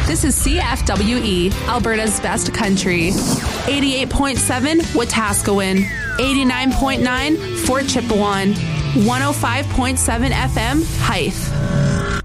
This is CFWE, Alberta's best country. 88.7 Wetaskiwin, 89.9 Fort Chipewyan, 105.7 FM Hythe.